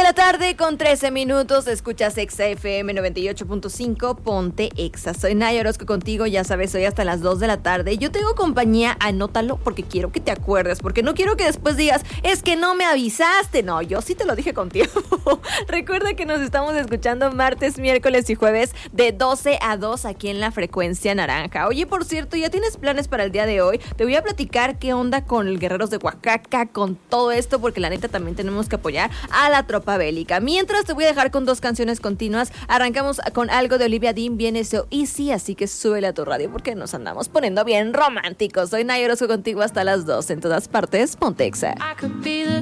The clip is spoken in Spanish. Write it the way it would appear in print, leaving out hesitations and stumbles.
tarde con 13 minutos, escuchas Exa FM 98.5, ponte Exa. Soy Naya Orozco contigo, ya sabes, hoy hasta las 2 de la tarde. Yo tengo compañía, anótalo porque quiero que te acuerdes, porque no quiero que después digas, es que no me avisaste. No, yo sí te lo dije con tiempo. Recuerda que nos estamos escuchando martes, miércoles y jueves de 12 a 2 aquí en la frecuencia naranja. Oye, por cierto, ¿ya tienes planes para el día de hoy? Te voy a platicar qué onda con el Guerreros de Oaxaca, con todo esto, porque la neta también tenemos que apoyar a la tropa bélica. Mientras te voy a dejar con 2 canciones continuas. Arrancamos con algo de Olivia Dean, viene So Easy, así que súbele a tu radio porque nos andamos poniendo bien románticos. Soy Naya Orozco contigo hasta las 2 en todas partes, ponte Exa.